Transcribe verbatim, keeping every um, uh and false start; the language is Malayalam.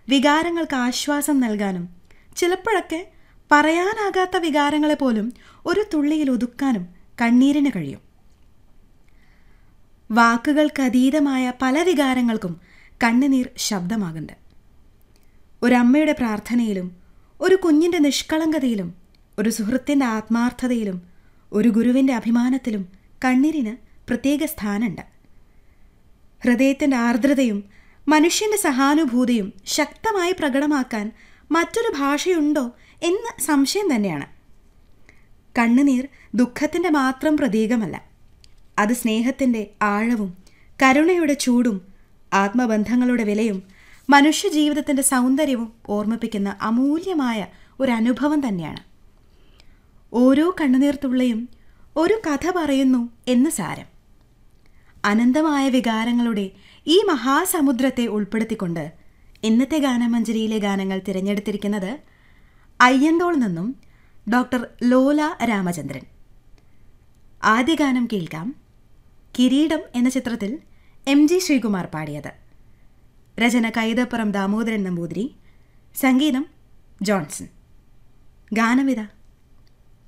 വികാരങ്ങൾക്ക് ആശ്വാസം നൽകാനും ചിലപ്പോഴൊക്കെ പറയാനാകാത്ത വികാരങ്ങളെ പോലും ഒരു തുള്ളിയിൽ ഒതുക്കാനും കണ്ണീരിന് കഴിയും. വാക്കുകൾക്കതീതമായ പല വികാരങ്ങൾക്കും കണ്ണുനീർ ശബ്ദമാകുന്നുണ്ട്. ഒരമ്മയുടെ പ്രാർത്ഥനയിലും ഒരു കുഞ്ഞിൻ്റെ നിഷ്കളങ്കതയിലും ഒരു സുഹൃത്തിൻ്റെ ആത്മാർത്ഥതയിലും ഒരു ഗുരുവിൻ്റെ അഭിമാനത്തിലും കണ്ണീരിന് പ്രത്യേക സ്ഥാനമുണ്ട്. ഹൃദയത്തിൻ്റെ ആർദ്രതയും മനുഷ്യൻ്റെ സഹാനുഭൂതിയും ശക്തമായി പ്രകടമാക്കാൻ മറ്റൊരു ഭാഷയുണ്ടോ എന്ന് സംശയം തന്നെയാണ്. കണ്ണുനീർ ദുഃഖത്തിൻ്റെ മാത്രം പ്രതീകമല്ല. അത് സ്നേഹത്തിൻ്റെ ആഴവും കരുണയുടെ ചൂടും ആത്മബന്ധങ്ങളുടെ വിലയും മനുഷ്യജീവിതത്തിൻ്റെ സൗന്ദര്യവും ഓർമ്മിപ്പിക്കുന്ന അമൂല്യമായ ഒരു അനുഭവം തന്നെയാണ്. ഓരോ കണ്ണുനീർത്തുള്ളിയും ഒരു കഥ പറയുന്നു എന്ന് സാരം. അനന്തമായ വികാരങ്ങളുടെ ഈ മഹാസമുദ്രത്തെ ഉൾപ്പെടുത്തിക്കൊണ്ട് ഇന്നത്തെ ഗാനമഞ്ജരിയിലെ ഗാനങ്ങൾ തിരഞ്ഞെടുത്തിരിക്കുന്നത് അയ്യന്തോൾ നിന്നും ഡോക്ടർ ലോല രാമചന്ദ്രൻ. ആദ്യ ഗാനം കേൾക്കാം. കിരീടം എന്ന ചിത്രത്തിൽ എം ജി ശ്രീകുമാർ പാടിയത്. രചന കൈതപ്പുറം ദാമോദരൻ നമ്പൂതിരി, സംഗീതം ജോൺസൺ. ഗാനമിത.